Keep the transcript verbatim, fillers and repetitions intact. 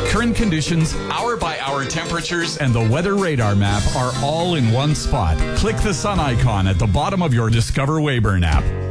Current conditions, hour-by-hour temperatures, and the weather radar map are all in one spot. Click the sun icon at the bottom of your Discover Weyburn app.